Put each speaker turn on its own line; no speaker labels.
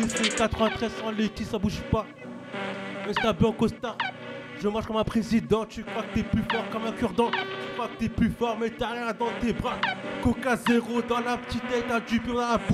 c'est 93 sans liquide, ça bouge pas. Mais c'est un peu en costard. Je marche comme un président, tu crois que t'es plus fort comme un cure-dent. Tu crois que t'es plus fort, mais t'as rien dans tes bras. Coca zéro dans la petite tête, t'as du pur dans la bouche.